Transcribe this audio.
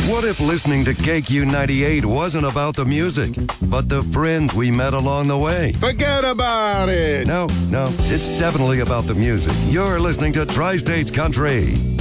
What if listening to KQ 98 wasn't about the music, but the friends we met along the way? Forget about it. No, it's definitely about the music. You're listening to Tri-States Country.